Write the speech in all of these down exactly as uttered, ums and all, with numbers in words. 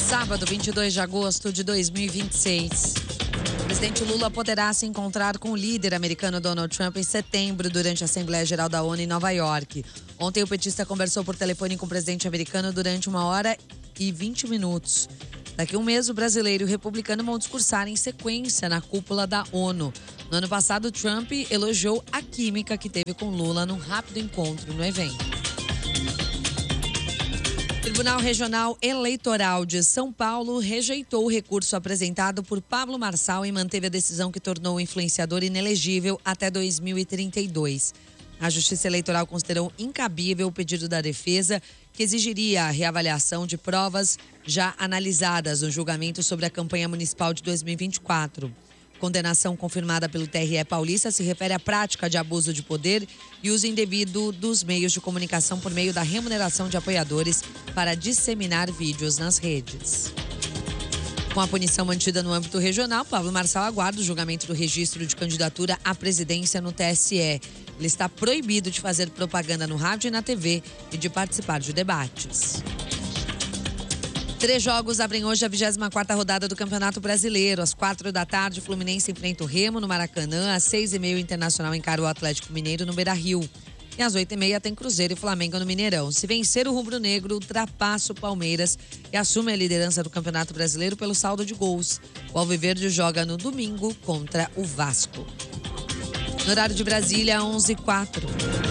Sábado, vinte e dois de agosto de dois mil e vinte e seis. O presidente Lula poderá se encontrar com o líder americano Donald Trump em setembro durante a Assembleia Geral da ONU em Nova York. Ontem o petista conversou por telefone com o presidente americano durante uma hora e vinte minutos. Daqui a um mês, o brasileiro e o republicano vão discursar em sequência na cúpula da ONU. No ano passado, Trump elogiou a química que teve com Lula num rápido encontro no evento. O Tribunal Regional Eleitoral de São Paulo rejeitou o recurso apresentado por Pablo Marçal e manteve a decisão que tornou o influenciador inelegível até dois mil e trinta e dois. A Justiça Eleitoral considerou incabível o pedido da defesa, que exigiria a reavaliação de provas já analisadas no julgamento sobre a campanha municipal de dois mil e vinte e quatro. Condenação confirmada pelo T R E paulista se refere à prática de abuso de poder e uso indevido dos meios de comunicação por meio da remuneração de apoiadores para disseminar vídeos nas redes. Com a punição mantida no âmbito regional, Pablo Marçal aguarda o julgamento do registro de candidatura à presidência no T S E. Ele está proibido de fazer propaganda no rádio e na T V e de participar de debates. Três jogos abrem hoje a vigésima quarta rodada do Campeonato Brasileiro. Às quatro da tarde, o Fluminense enfrenta o Remo no Maracanã. Às seis e meia, o Internacional encara o Atlético Mineiro no Beira-Rio. E às oito e meia, tem Cruzeiro e Flamengo no Mineirão. Se vencer, o rubro-negro ultrapassa o Palmeiras e assume a liderança do Campeonato Brasileiro pelo saldo de gols. O Alviverde joga no domingo contra o Vasco. No horário de Brasília, onze e quatro.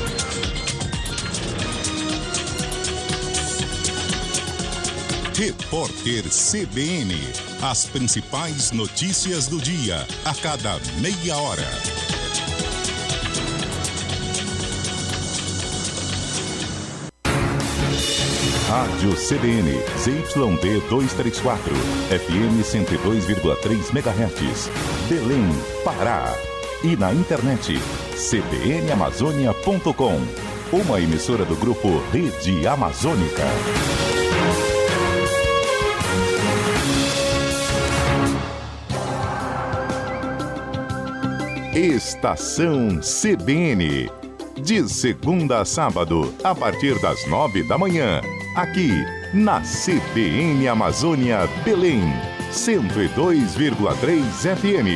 Repórter C B N. As principais notícias do dia, a cada meia hora. Rádio C B N, Z Y B duzentos e trinta e quatro, F M cento e dois vírgula três megahertz, Belém, Pará. E na internet, c b n amazônia ponto com, uma emissora do grupo Rede Amazônica. Estação C B N. De segunda a sábado, a partir das nove da manhã. Aqui, na C B N Amazônia Belém, cento e dois vírgula três F M.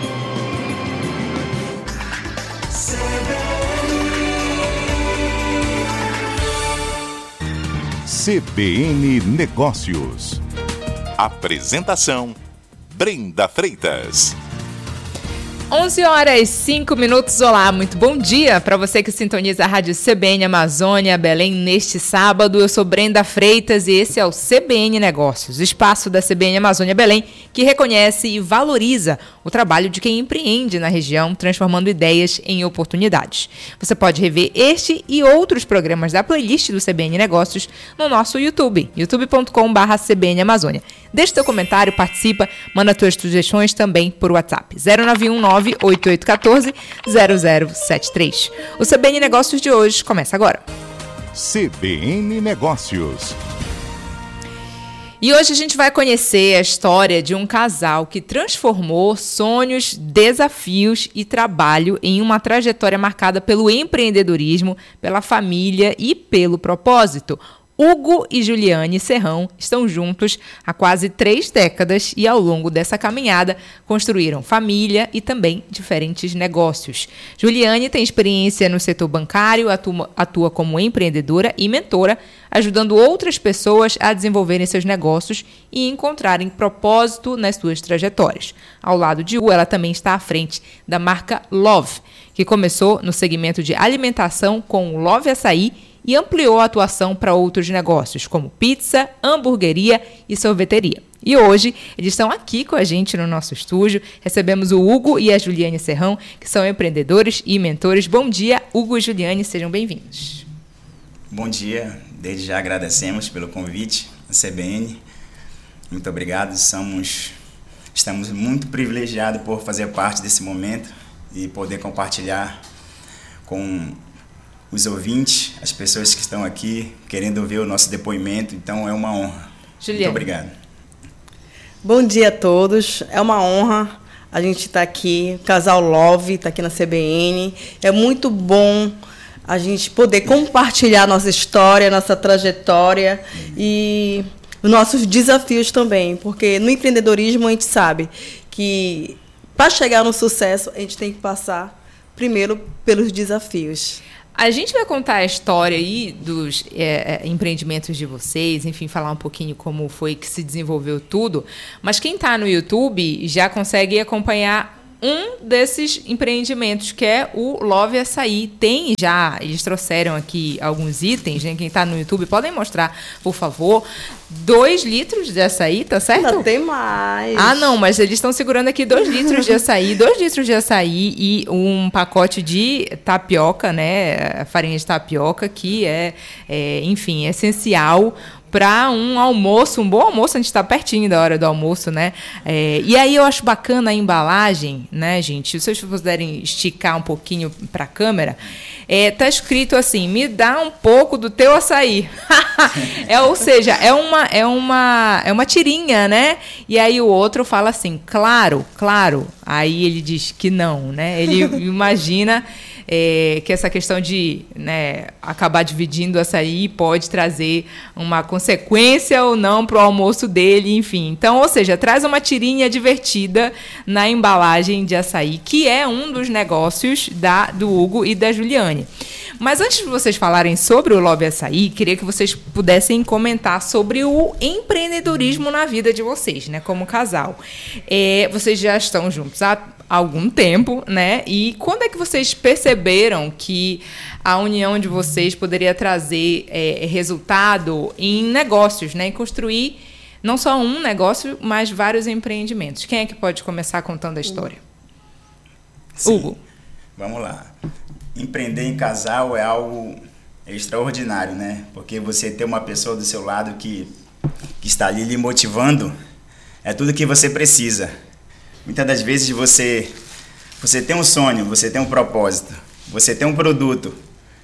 C B N Negócios. Apresentação: Brenda Freitas. onze horas e cinco minutos. Olá, muito bom dia para você que sintoniza a Rádio C B N Amazônia Belém neste sábado. Eu sou Brenda Freitas e esse é o C B N Negócios, o espaço da C B N Amazônia Belém que reconhece e valoriza o trabalho de quem empreende na região, transformando ideias em oportunidades. Você pode rever este e outros programas da playlist do C B N Negócios no nosso YouTube, youtube ponto com barra C B N Amazônia. Deixe teu comentário, participa, manda tuas sugestões também por WhatsApp, zero nove um nove oito oito um quatro zero zero sete três. O C B N Negócios de hoje começa agora. C B N Negócios. E hoje a gente vai conhecer a história de um casal que transformou sonhos, desafios e trabalho em uma trajetória marcada pelo empreendedorismo, pela família e pelo propósito. Hugo e Juliane Serrão estão juntos há quase três décadas e, ao longo dessa caminhada, construíram família e também diferentes negócios. Juliane tem experiência no setor bancário, atua, atua como empreendedora e mentora, ajudando outras pessoas a desenvolverem seus negócios e encontrarem propósito nas suas trajetórias. Ao lado de Hugo, ela também está à frente da marca Love, que começou no segmento de alimentação com o Love Açaí e ampliou a atuação para outros negócios, como pizza, hamburgueria e sorveteria. E hoje, eles estão aqui com a gente no nosso estúdio. Recebemos o Hugo e a Juliane Serrão, que são empreendedores e mentores. Bom dia, Hugo e Juliane, sejam bem-vindos. Bom dia, desde já agradecemos pelo convite à C B N. Muito obrigado, somos, estamos muito privilegiados por fazer parte desse momento e poder compartilhar com os ouvintes, as pessoas que estão aqui querendo ver o nosso depoimento. Então é uma honra. Juliane. Muito obrigado. Bom dia a todos. É uma honra a gente estar aqui. O casal Love está aqui na C B N. É muito bom a gente poder compartilhar nossa história, nossa trajetória e os nossos desafios também, porque no empreendedorismo a gente sabe que para chegar no sucesso a gente tem que passar primeiro pelos desafios. A gente vai contar a história aí dos é, empreendimentos de vocês, enfim, falar um pouquinho como foi que se desenvolveu tudo, mas quem está no YouTube já consegue acompanhar um desses empreendimentos, que é o Love Açaí. Tem já, eles trouxeram aqui alguns itens, né? Quem está no YouTube, podem mostrar, por favor. Dois litros de açaí, tá certo? Não, tem mais. Ah, não, mas eles estão segurando aqui dois litros de açaí, dois litros de açaí e um pacote de tapioca, né? Farinha de tapioca, que é, é enfim, essencial para um almoço, um bom almoço. A gente está pertinho da hora do almoço, né? É, e aí eu acho bacana a embalagem, né, gente? Se vocês puderem esticar um pouquinho para a câmera, é, tá escrito assim: me dá um pouco do teu açaí. É, ou seja, é uma, é, uma, é uma tirinha, né? E aí o outro fala assim, claro, claro. Aí ele diz que não, né? Ele imagina... É, que essa questão de, né, acabar dividindo o açaí pode trazer uma consequência ou não para o almoço dele, enfim. Então, ou seja, traz uma tirinha divertida na embalagem de açaí, que é um dos negócios da, do Hugo e da Juliane. Mas antes de vocês falarem sobre o Love Açaí, queria que vocês pudessem comentar sobre o empreendedorismo na vida de vocês, né, como casal. É, vocês já estão juntos há algum tempo, né? E quando é que vocês perceberam que a união de vocês poderia trazer é, resultado em negócios, né? Em construir não só um negócio, mas vários empreendimentos. Quem é que pode começar contando a história? Sim. Hugo. Vamos lá. Empreender em casal é algo extraordinário, né? Porque você ter uma pessoa do seu lado que, que está ali lhe motivando é tudo que você precisa. Muitas das vezes você, você tem um sonho, você tem um propósito, você tem um produto,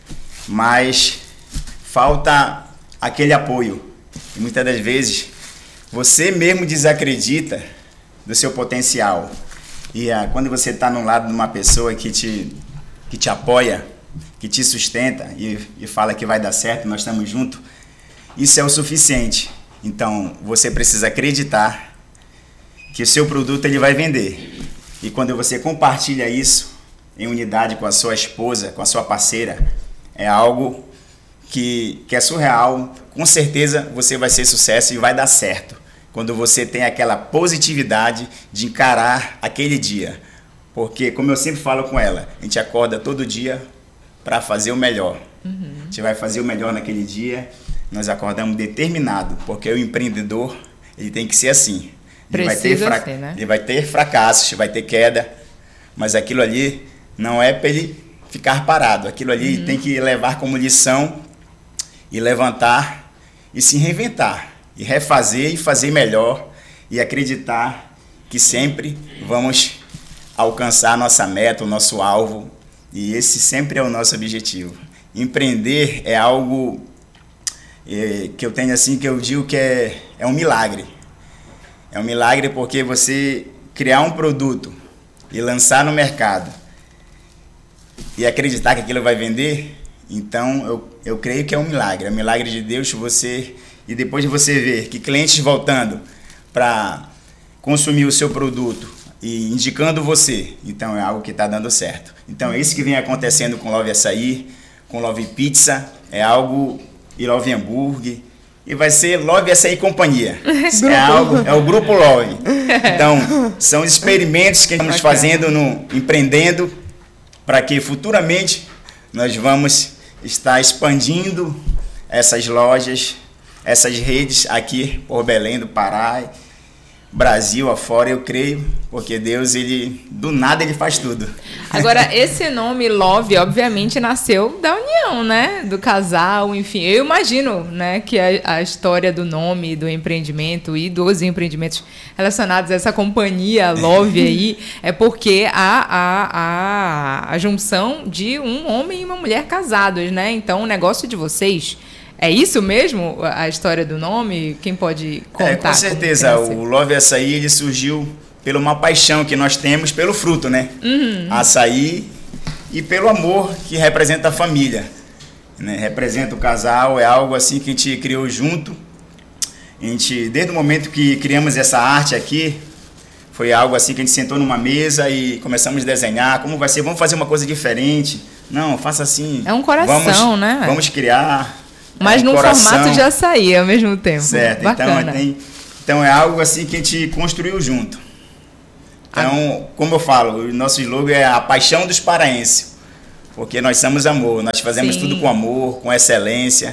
mas falta aquele apoio. E muitas das vezes você mesmo desacredita do seu potencial. E ah, quando você está no lado de uma pessoa que te, que te apoia, que te sustenta e, e fala que vai dar certo, nós estamos juntos, isso é o suficiente. Então você precisa acreditar que o seu produto ele vai vender. E quando você compartilha isso em unidade com a sua esposa, com a sua parceira, é algo que, que é surreal. Com certeza você vai ser sucesso e vai dar certo. Quando você tem aquela positividade de encarar aquele dia. Porque, como eu sempre falo com ela, a gente acorda todo dia para fazer o melhor. Uhum. A gente vai fazer o melhor naquele dia. Nós acordamos determinado, porque o empreendedor ele tem que ser assim. Ele vai, ter fra... ser, né? ele vai ter fracassos, vai ter queda, mas aquilo ali não é para ele ficar parado. Aquilo ali uhum. tem que levar como lição e levantar e se reinventar, e refazer e fazer melhor e acreditar que sempre vamos alcançar a nossa meta, o nosso alvo, e esse sempre é o nosso objetivo. Empreender é algo é, que eu tenho assim, que eu digo que é, é um milagre. É um milagre porque você criar um produto e lançar no mercado e acreditar que aquilo vai vender, então eu, eu creio que é um milagre. É um milagre de Deus. Você, e depois de você ver que clientes voltando para consumir o seu produto e indicando você, então é algo que está dando certo. Então é isso que vem acontecendo com Love Açaí, com Love Pizza, é algo, e Love Hambúrguer. E vai ser Love Açaí e Companhia. É, algo, é o Grupo Love. Então, são experimentos que estamos fazendo, no, empreendendo, para que futuramente nós vamos estar expandindo essas lojas, essas redes aqui por Belém do Pará, Brasil afora, eu creio, porque Deus, ele do nada ele faz tudo. Agora, esse nome Love, obviamente, nasceu da união, né? Do casal, enfim. Eu imagino, né, que a, a história do nome, do empreendimento e dos empreendimentos relacionados a essa companhia Love aí é porque a, a, a, a junção de um homem e uma mulher casados, né? Então, o negócio de vocês... É isso mesmo, a história do nome? Quem pode contar? É, com certeza. O Love Açaí ele surgiu pela uma paixão que nós temos pelo fruto, né? Uhum. Açaí e pelo amor que representa a família, né? Representa o casal, é algo assim que a gente criou junto A gente, desde o momento que criamos essa arte aqui, foi algo assim que a gente sentou numa mesa e começamos a desenhar. Como vai ser? Vamos fazer uma coisa diferente. Não, faça assim. É um coração, vamos, né? Vamos criar. Mas é, num coração. formato de açaí ao mesmo tempo. Certo. Bacana. Então, tem, então é algo assim que a gente construiu junto. Então, como eu falo, o nosso slogan é a paixão dos paraenses. Porque nós somos amor. Nós fazemos Sim. tudo com amor, com excelência.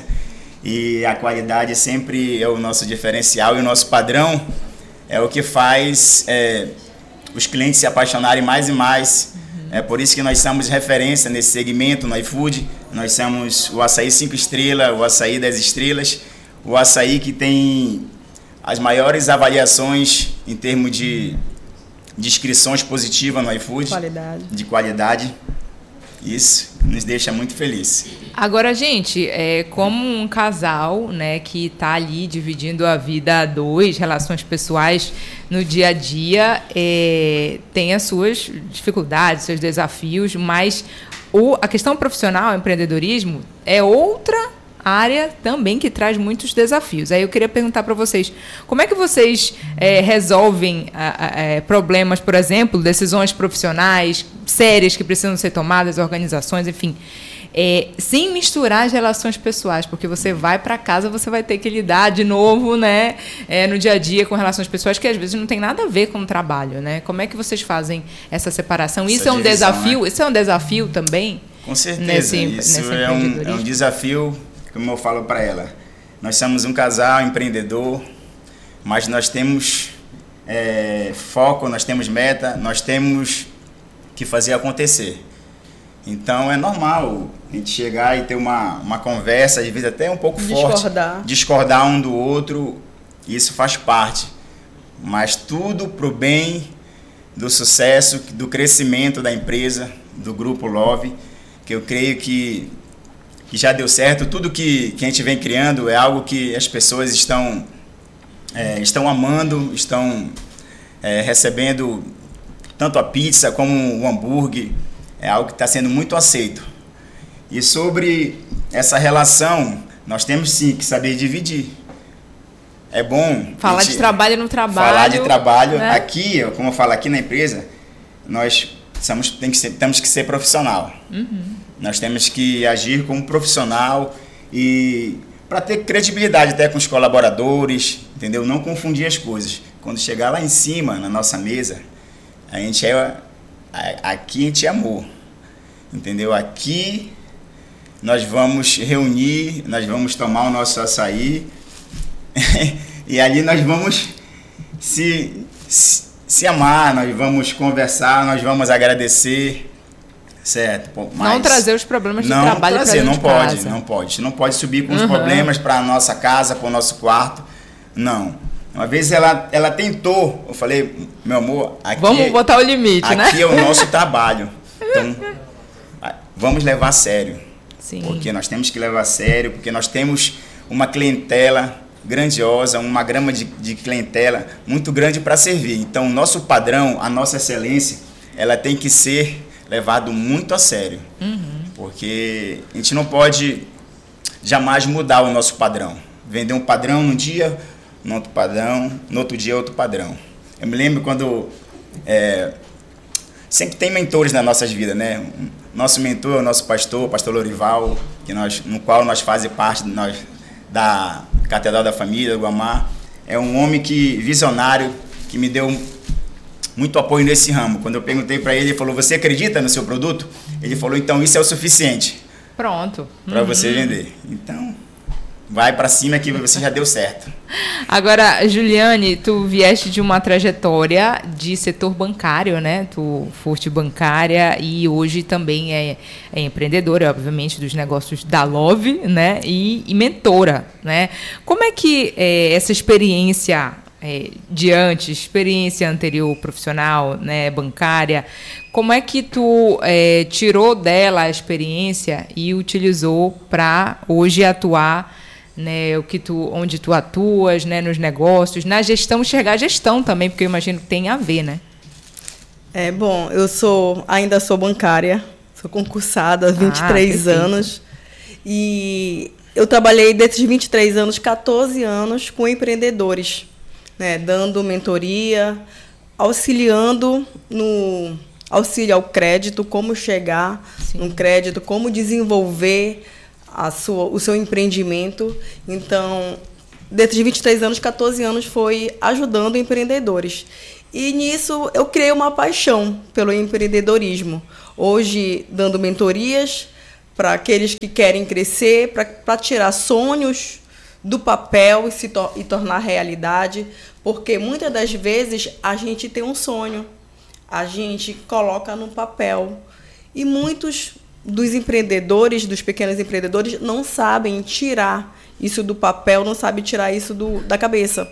E a qualidade sempre é o nosso diferencial e o nosso padrão é o que faz é, os clientes se apaixonarem mais e mais. Uhum. É por isso que nós somos referência nesse segmento no iFood. Nós somos o açaí cinco estrelas, o açaí dez estrelas, o açaí que tem as maiores avaliações em termos de, de inscrições positivas no iFood. Qualidade. De qualidade. Isso nos deixa muito felizes. Agora, gente, é, como um casal, né, que está ali dividindo a vida a dois, relações pessoais no dia a dia, é, tem as suas dificuldades, seus desafios, mas o, a questão profissional, o empreendedorismo, é outra área também que traz muitos desafios. Aí eu queria perguntar para vocês, como é que vocês é, resolvem é, problemas, por exemplo, decisões profissionais, sérias que precisam ser tomadas, organizações, enfim, é, sem misturar as relações pessoais, porque você vai para casa, você vai ter que lidar de novo, né, é, no dia a dia com relações pessoais que às vezes não tem nada a ver com o trabalho, né? Como é que vocês fazem essa separação? Essa isso é um divisão, desafio? Né? Isso é um desafio também? Com certeza, nesse, isso nesse é, um, é um desafio. Como eu falo para ela, nós somos um casal empreendedor, mas nós temos é, foco, nós temos meta, nós temos que fazer acontecer. Então é normal a gente chegar e ter uma, uma conversa, às vezes até um pouco discordar. forte, discordar um do outro, isso faz parte. Mas tudo para o bem do sucesso, do crescimento da empresa, do Grupo Love, que eu creio que que já deu certo. Tudo que, que a gente vem criando é algo que as pessoas estão, é, estão amando, estão é, recebendo tanto a pizza como o hambúrguer, é algo que está sendo muito aceito. E sobre essa relação, nós temos sim que saber dividir. É bom... Falar gente, de trabalho no trabalho. Falar de trabalho. Né? Aqui, como eu falo, aqui na empresa, nós somos, tem que ser, temos que ser profissional. Uhum. Nós temos que agir como profissional e para ter credibilidade até com os colaboradores, entendeu? Não confundir as coisas. Quando chegar lá em cima, na nossa mesa, a gente é, aqui a gente é amor, entendeu? Aqui nós vamos reunir, nós vamos tomar o nosso açaí e ali nós vamos se, se, se amar, nós vamos conversar, nós vamos agradecer. Certo, pô, mas não trazer os problemas de não trabalho para dentro não de pode, casa. não pode. A gente não pode subir com os uhum. problemas para a nossa casa, para o nosso quarto. Não. Uma vez ela, ela tentou, eu falei, meu amor, aqui, vamos botar o limite, aqui né? Aqui é o nosso trabalho. Então, vamos levar a sério. Sim. Porque nós temos que levar a sério, porque nós temos uma clientela grandiosa, uma grama de, de clientela muito grande para servir. Então, o nosso padrão, a nossa excelência, ela tem que ser levado muito a sério, uhum. porque a gente não pode jamais mudar o nosso padrão. Vender um padrão num dia, no outro padrão, no outro dia outro padrão. Eu me lembro quando é, sempre tem mentores nas nossas vidas, né? Nosso mentor é o nosso pastor, o pastor Lorival, que nós, no qual nós fazemos parte de nós, da Catedral da Família, do Guamá. É um homem que visionário, que me deu muito apoio nesse ramo. Quando eu perguntei para ele, ele falou, você acredita no seu produto? Ele falou, então isso é o suficiente. Pronto. Para uhum. você vender. Então, vai para cima que você já deu certo. Agora, Juliane, tu vieste de uma trajetória de setor bancário, né? Tu foste bancária e hoje também é, é empreendedora, obviamente, dos negócios da Love, né? E, e mentora, né? Como é que é, essa experiência... É, de antes, experiência anterior profissional, né, bancária, como é que tu é, tirou dela a experiência e utilizou para hoje atuar, né, o que tu, onde tu atuas, né, nos negócios, na gestão, enxergar a gestão também, porque eu imagino que tem a ver, né? É, bom, eu sou, ainda sou bancária, sou concursada há vinte e três ah, anos e eu trabalhei desses vinte e três anos, quatorze anos com empreendedores, né, dando mentoria, auxiliando no auxílio ao crédito, como chegar Sim. no crédito, como desenvolver a sua, o seu empreendimento. Então, desses vinte e três anos, quatorze anos foi ajudando empreendedores. E nisso eu criei uma paixão pelo empreendedorismo. Hoje, dando mentorias para aqueles que querem crescer, para tirar sonhos do papel e se to- e tornar realidade, porque muitas das vezes a gente tem um sonho, a gente coloca no papel, e muitos dos empreendedores, dos pequenos empreendedores, não sabem tirar isso do papel, não sabem tirar isso do, da cabeça.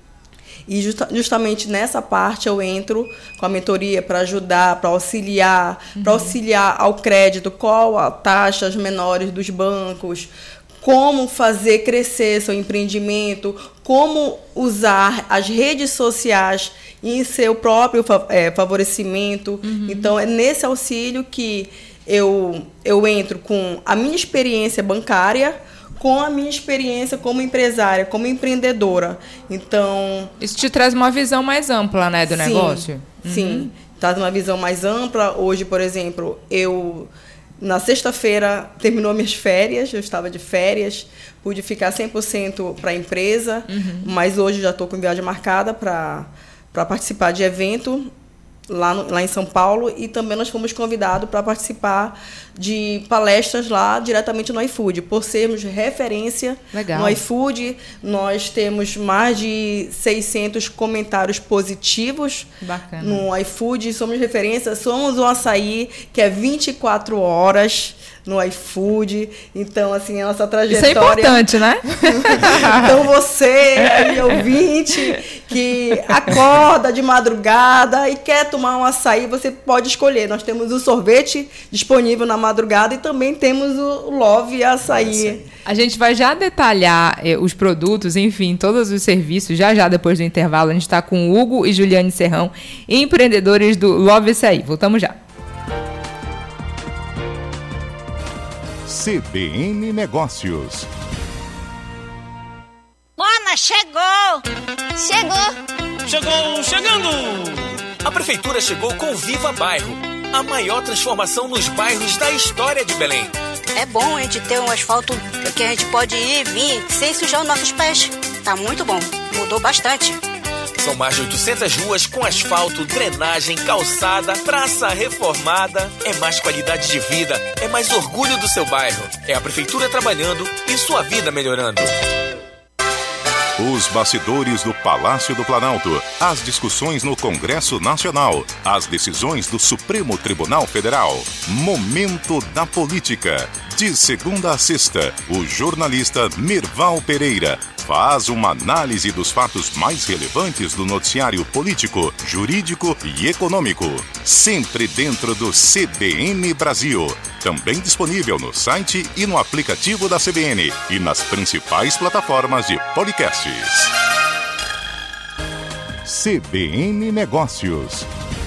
E justa, justamente nessa parte eu entro com a mentoria para ajudar, para auxiliar, uhum. para auxiliar ao crédito, qual a taxas menores dos bancos, como fazer crescer seu empreendimento, como usar as redes sociais em seu próprio é, favorecimento. Uhum. Então, é nesse auxílio que eu, eu entro com a minha experiência bancária, com a minha experiência como empresária, como empreendedora. Então, isso te traz uma visão mais ampla, né, do sim, negócio? Sim, uhum. traz uma visão mais ampla. Hoje, por exemplo, eu, na sexta-feira, terminou minhas férias, eu estava de férias, pude ficar cem por cento para a empresa, uhum. mas hoje já estou com viagem marcada para para participar de evento lá, no, lá em São Paulo, e também nós fomos convidados para participar de palestras lá diretamente no iFood. Por sermos referência Legal. No iFood, nós temos mais de seiscentos comentários positivos Bacana. No iFood, somos referência, somos um açaí que é vinte e quatro horas no iFood. Então, assim, a nossa trajetória... Isso é importante, né? Então, você, meu ouvinte, que acorda de madrugada e quer tomar um açaí, você pode escolher. Nós temos o sorvete disponível na madrugada e também temos o Love Açaí. A gente vai já detalhar eh, os produtos, enfim, todos os serviços, já já depois do intervalo. A gente está com o Hugo e Juliane Serrão, empreendedores do Love Açaí. Voltamos já. C B N Negócios. Mona, chegou! Chegou! Chegou, chegando! A Prefeitura chegou com o Viva Bairro, a maior transformação nos bairros da história de Belém. É bom a gente ter um asfalto que a gente pode ir e vir sem sujar os nossos pés. Tá muito bom, mudou bastante. São mais de oitocentas ruas com asfalto, drenagem, calçada, praça reformada. É mais qualidade de vida, é mais orgulho do seu bairro. É a Prefeitura trabalhando e sua vida melhorando. Os bastidores do Palácio do Planalto, as discussões no Congresso Nacional, as decisões do Supremo Tribunal Federal. Momento da Política. De segunda a sexta, o jornalista Mirval Pereira faz uma análise dos fatos mais relevantes do noticiário político, jurídico e econômico. Sempre dentro do C B N Brasil. Também disponível no site e no aplicativo da C B N e nas principais plataformas de podcasts. C B N Negócios.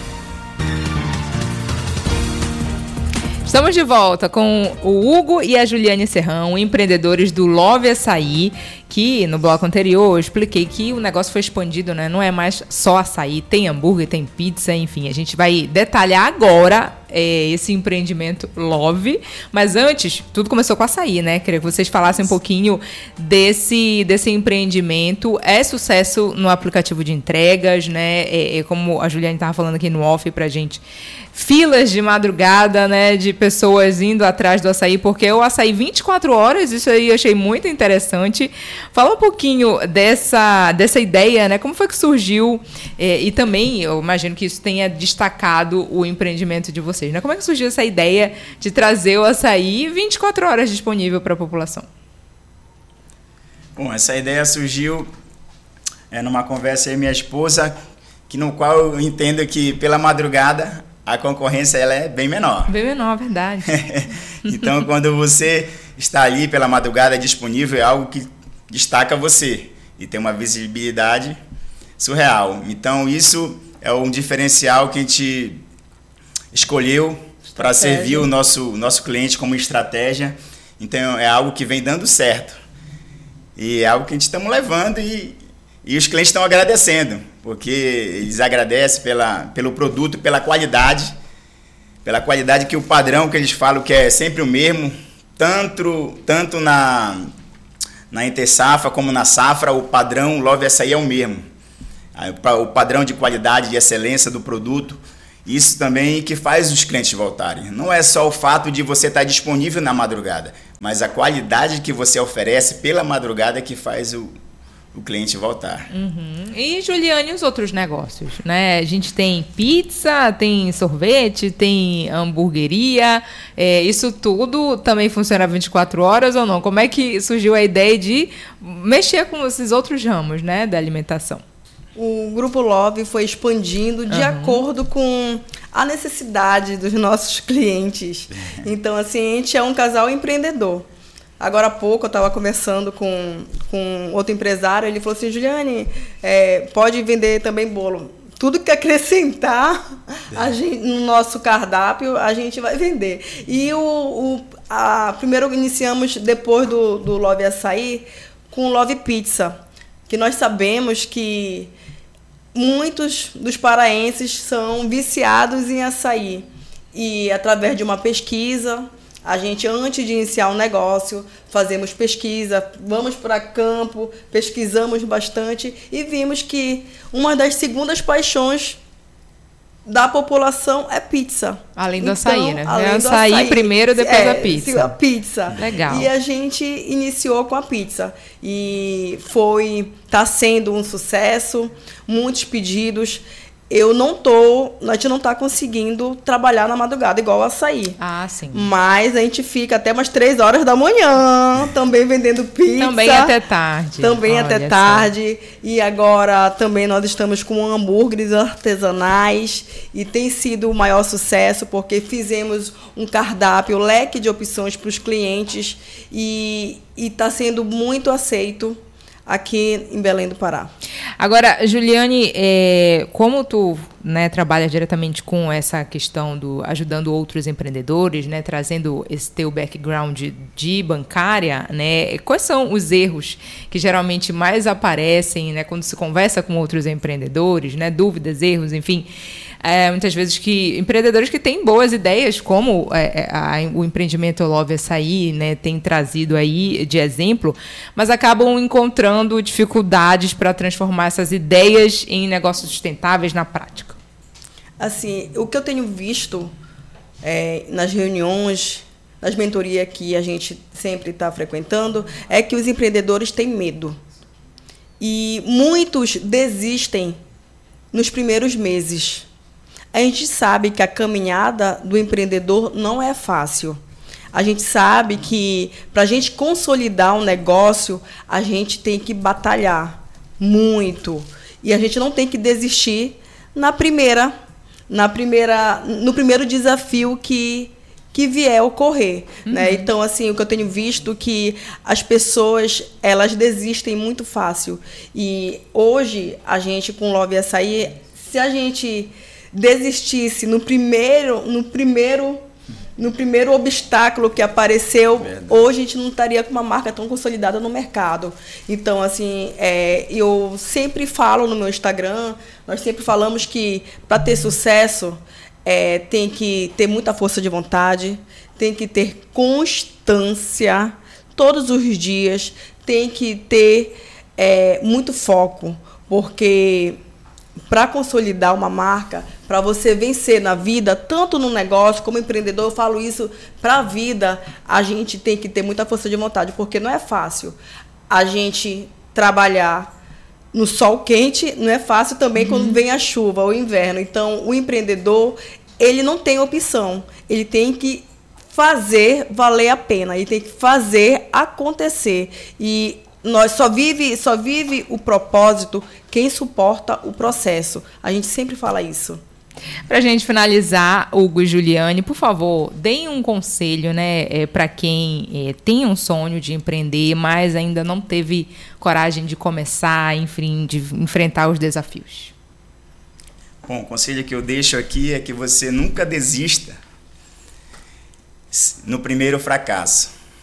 Estamos de volta com o Hugo e a Juliane Serrão, empreendedores do Love Açaí, que no bloco anterior eu expliquei que o negócio foi expandido, né? Não é mais só açaí, tem hambúrguer, tem pizza, enfim. A gente vai detalhar agora é, esse empreendimento Love, mas antes, tudo começou com açaí, né? Queria que vocês falassem um pouquinho desse, desse empreendimento. É sucesso no aplicativo de entregas, né? É, é como a Juliane estava falando aqui no off pra gente, filas de madrugada, né, de pessoas indo atrás do açaí, porque o açaí vinte e quatro horas, isso aí eu achei muito interessante. Fala um pouquinho dessa, dessa ideia, né, como foi que surgiu, é, e também eu imagino que isso tenha destacado o empreendimento de vocês, né? Como é que surgiu essa ideia de trazer o açaí vinte e quatro horas disponível para a população? Bom, essa ideia surgiu é, numa conversa aí minha esposa, que no qual eu entendo que pela madrugada a concorrência ela é bem menor. Bem menor, verdade. Então, quando você está ali pela madrugada disponível, é algo que destaca você e tem uma visibilidade surreal. Então, isso é um diferencial que a gente escolheu para servir o nosso, nosso cliente como estratégia. Então é algo que vem dando certo. E é algo que a gente estamos levando e, e os clientes estão agradecendo, porque eles agradecem pela, pelo produto, pela qualidade, pela qualidade que o padrão que eles falam que é sempre o mesmo, tanto, tanto na, na intersafra como na safra, o padrão Love Açaí é o mesmo. O padrão de qualidade, de excelência do produto, isso também que faz os clientes voltarem. Não é só o fato de você estar disponível na madrugada, mas a qualidade que você oferece pela madrugada que faz o, o cliente voltar. Uhum. E, Juliane, os outros negócios, né? A gente tem pizza, tem sorvete, tem hamburgueria, é, isso tudo também funciona vinte e quatro horas ou não? Como é que surgiu a ideia de mexer com esses outros ramos, né, da alimentação? O Grupo Love foi expandindo de uhum. acordo com a necessidade dos nossos clientes. Então, assim, a gente é um casal empreendedor. Agora há pouco eu estava conversando com, com outro empresário, ele falou assim, Juliane, é, pode vender também bolo. Tudo que acrescentar a gente, no nosso cardápio, a gente vai vender. E o, o, a, primeiro iniciamos, depois do, do Love Açaí, com o Love Pizza, que nós sabemos que muitos dos paraenses são viciados em açaí. E, através de uma pesquisa, a gente, antes de iniciar um negócio, fazemos pesquisa, vamos para campo, pesquisamos bastante e vimos que uma das segundas paixões da população é pizza. Além do então, açaí, né? Além é do açaí, açaí primeiro, depois é, a pizza. A pizza. Legal. E a gente iniciou com a pizza. E foi, tá sendo um sucesso, muitos pedidos. Eu não tô, a gente não está conseguindo trabalhar na madrugada igual o açaí. Ah, sim. Mas a gente fica até umas três horas da manhã, também vendendo pizza. Também até tarde. Também Olha até tarde. Só. E agora também nós estamos com hambúrgueres artesanais e tem sido o maior sucesso porque fizemos um cardápio, leque de opções para os clientes e está sendo muito aceito aqui em Belém do Pará. Agora, Juliane, é, como tu, né, trabalha diretamente com essa questão do ajudando outros empreendedores, né, trazendo esse teu background de, de bancária, né, quais são os erros que geralmente mais aparecem, né, quando se conversa com outros empreendedores, né, dúvidas, erros, enfim, é, muitas vezes que empreendedores que têm boas ideias, como é, a, o empreendimento Love Açaí, né, tem trazido aí de exemplo, mas acabam encontrando dificuldades para transformar essas ideias em negócios sustentáveis na prática. Assim, o que eu tenho visto é, nas reuniões, nas mentorias que a gente sempre está frequentando, é que os empreendedores têm medo. E muitos desistem nos primeiros meses. A gente sabe que a caminhada do empreendedor não é fácil. A gente sabe que, para a gente consolidar um negócio, a gente tem que batalhar muito. E a gente não tem que desistir na primeira, na primeira, no primeiro desafio que, que vier ocorrer. Uhum. Né? Então, assim, o que eu tenho visto que as pessoas, elas desistem muito fácil. E hoje, a gente, com o Love Açaí, se a gente desistisse no primeiro, no primeiro, no primeiro obstáculo que apareceu, verdade, hoje a gente não estaria com uma marca tão consolidada no mercado. Então, assim, é, eu sempre falo no meu Instagram, nós sempre falamos que para ter sucesso é, tem que ter muita força de vontade, tem que ter constância todos os dias, tem que ter é, muito foco, porque para consolidar uma marca, para você vencer na vida, tanto no negócio como empreendedor, eu falo isso para a vida, a gente tem que ter muita força de vontade, porque não é fácil a gente trabalhar no sol quente, não é fácil também uhum. quando vem a chuva, o inverno. Então, o empreendedor, ele não tem opção, ele tem que fazer valer a pena, ele tem que fazer acontecer. E nós só vive, só vive o propósito quem suporta o processo. A gente sempre fala isso. Para a gente finalizar, Hugo e Juliane, por favor, deem um conselho, né, é, para quem é, tem um sonho de empreender, mas ainda não teve coragem de começar, enfim, de enfrentar os desafios. Bom, o conselho que eu deixo aqui é que você nunca desista no primeiro fracasso.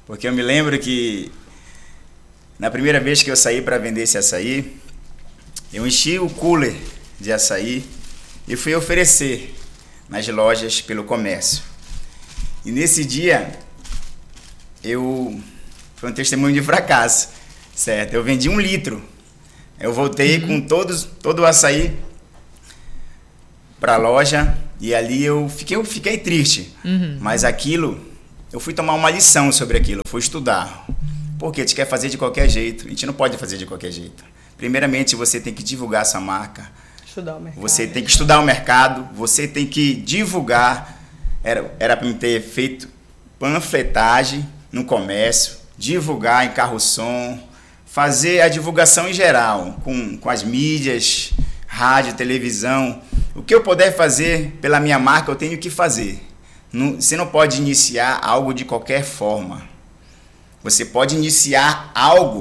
Porque eu me lembro que na primeira vez que eu saí para vender esse açaí, eu enchi o cooler de açaí e fui oferecer nas lojas pelo comércio. E nesse dia, eu foi um testemunho de fracasso, certo? Eu vendi um litro. Eu voltei uhum. com todos, todo o açaí para a loja e ali eu fiquei, eu fiquei triste. Uhum. Mas aquilo, eu fui tomar uma lição sobre aquilo, eu fui estudar. Porque a gente quer fazer de qualquer jeito, a gente não pode fazer de qualquer jeito. Primeiramente, você tem que divulgar essa marca. Estudar o mercado. Você tem que estudar o mercado, você tem que divulgar. Era, era para mim ter feito panfletagem no comércio, divulgar em carro-som, fazer a divulgação em geral, com, com as mídias, rádio, televisão. O que eu puder fazer pela minha marca, eu tenho que fazer. Não, você não pode iniciar algo de qualquer forma. Você pode iniciar algo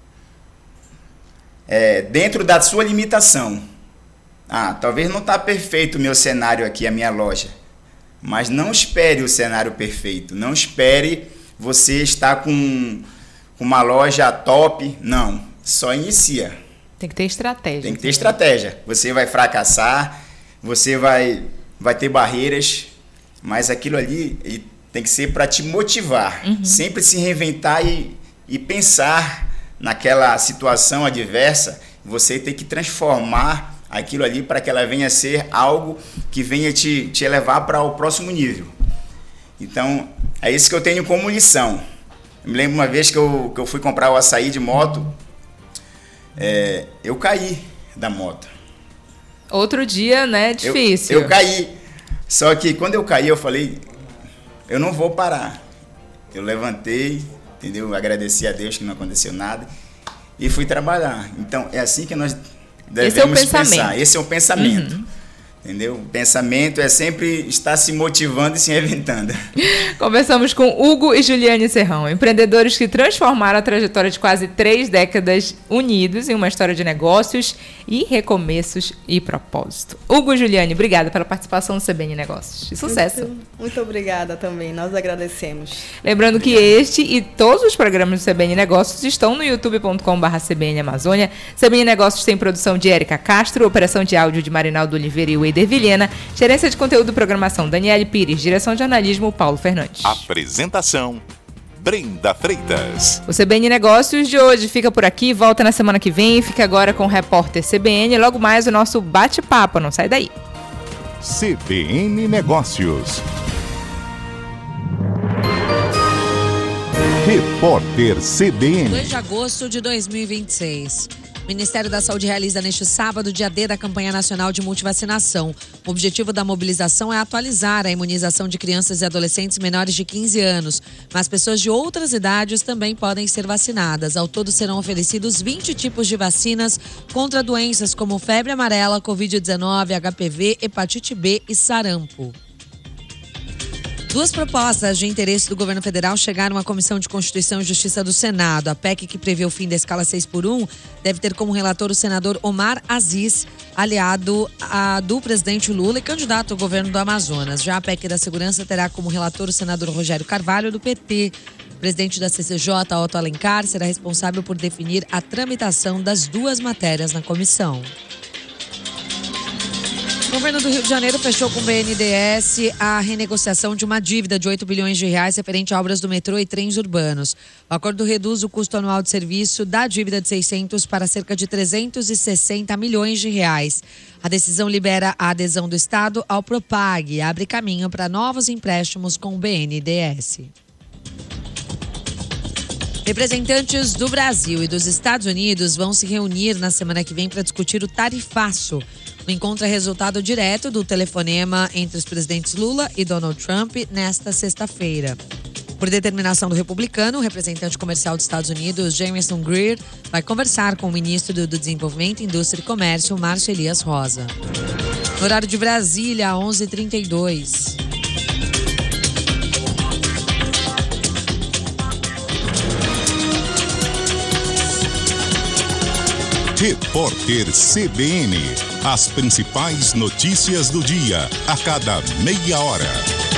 é, dentro da sua limitação. Ah, talvez não está perfeito o meu cenário aqui, a minha loja. Mas não espere o cenário perfeito. Não espere você estar com uma loja top. Não, só inicia. Tem que ter estratégia. Tem que ter estratégia. Você vai fracassar, você vai, vai ter barreiras, mas aquilo ali ele tem que ser para te motivar. Uhum. Sempre se reinventar e, e pensar naquela situação adversa. Você tem que transformar aquilo ali para que ela venha a ser algo que venha te, te elevar para o próximo nível. Então, é isso que eu tenho como lição. Eu me lembro uma vez que eu, que eu fui comprar o açaí de moto, é, eu caí da moto. Outro dia, né? Difícil. Eu, eu caí. Só que quando eu caí, eu falei, eu não vou parar. Eu levantei, entendeu? Agradeci a Deus que não aconteceu nada e fui trabalhar. Então, é assim que nós devemos Esse é o pensamento. pensar. Esse é o pensamento. Uhum. Entendeu? O pensamento é sempre estar se motivando e se reinventando. Conversamos com Hugo e Juliane Serrão, empreendedores que transformaram a trajetória de quase três décadas unidos em uma história de negócios e recomeços e propósito. Hugo e Juliane, obrigada pela participação no C B N Negócios. E sucesso! Muito, muito obrigada também, nós agradecemos. Lembrando que este e todos os programas do C B N Negócios estão no youtube ponto com barra C B N Amazônia. C B N Negócios tem produção de Érica Castro, operação de áudio de Marinaldo Oliveira e Weider Vilhena, gerência de conteúdo e programação Daniele Pires, direção de jornalismo Paulo Fernandes. Apresentação Brenda Freitas. O C B N Negócios de hoje fica por aqui, volta na semana que vem, fica agora com o repórter C B N, logo mais o nosso bate-papo, não sai daí. C B N Negócios. Repórter C B N. dois de agosto de dois mil e vinte e seis. O Ministério da Saúde realiza neste sábado, dia D da campanha nacional de multivacinação. O objetivo da mobilização é atualizar a imunização de crianças e adolescentes menores de quinze anos, mas pessoas de outras idades também podem ser vacinadas. Ao todo serão oferecidos vinte tipos de vacinas contra doenças como febre amarela, covid dezenove, H P V, hepatite B e sarampo. Duas propostas de interesse do governo federal chegaram à Comissão de Constituição e Justiça do Senado. A P E C que prevê o fim da escala seis por um deve ter como relator o senador Omar Aziz, aliado a, do presidente Lula e candidato ao governo do Amazonas. Já a P E C da Segurança terá como relator o senador Rogério Carvalho, do P T. O presidente da C C J, Otto Alencar, será responsável por definir a tramitação das duas matérias na comissão. O governo do Rio de Janeiro fechou com o B N D E S a renegociação de uma dívida de oito bilhões de reais referente a obras do metrô e trens urbanos. O acordo reduz o custo anual de serviço da dívida de seiscentos para cerca de trezentos e sessenta milhões de reais. A decisão libera a adesão do Estado ao Propag e abre caminho para novos empréstimos com o B N D E S. Representantes do Brasil e dos Estados Unidos vão se reunir na semana que vem para discutir o tarifaço. O encontro é resultado direto do telefonema entre os presidentes Lula e Donald Trump nesta sexta-feira. Por determinação do republicano, o representante comercial dos Estados Unidos, Jamieson Greer, vai conversar com o ministro do Desenvolvimento, Indústria e Comércio, Márcio Elias Rosa. No horário de Brasília, onze e trinta e dois. Repórter C B N. As principais notícias do dia, a cada meia hora.